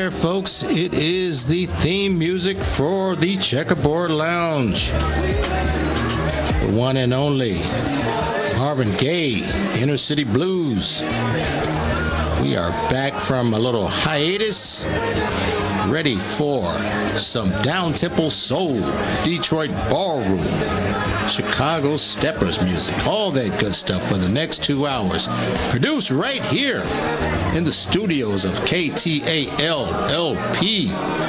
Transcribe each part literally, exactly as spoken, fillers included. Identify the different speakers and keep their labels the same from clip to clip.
Speaker 1: there, folks. It is the theme music for the Checkerboard Lounge. The one and only Marvin Gaye, Inner City Blues. We are back from a little hiatus, ready for some down-tempo soul, Detroit ballroom, Chicago steppers music, all that good stuff for the next two hours. Produced right here in the studios of K T A L L P,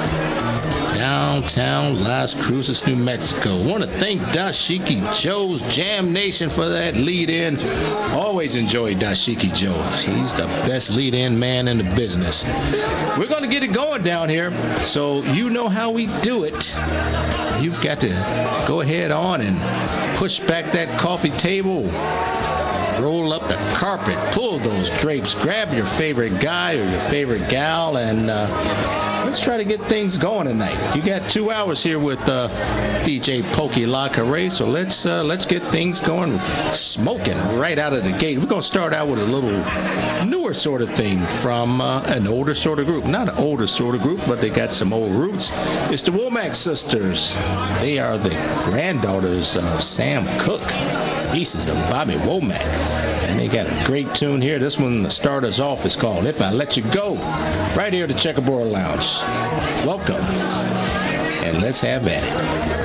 Speaker 1: downtown Las Cruces, New Mexico. I want to thank Dashiki Joe's Jam Nation for that lead-in. Always enjoy Dashiki Joe. He's the best lead-in man in the business. We're going to get it going down here, so you know how we do it. You've got to go ahead on and push back that coffee table, roll up the carpet, pull those drapes, grab your favorite guy or your favorite gal, and uh, let's try to get things going tonight. You got two hours here with uh, D J Pokey LaCarre, so let's uh, let's get things going, smoking right out of the gate. We're going to start out with a little newer sort of thing from uh, an older sort of group. Not an older sort of group, but they got some old roots. It's the Womack Sisters. They are the granddaughters of Sam Cooke, nieces of Bobby Womack. And they got a great tune here. This one to start us off is called If I Let You Go, right here at the Checkerboard Lounge. Welcome, and let's have at it.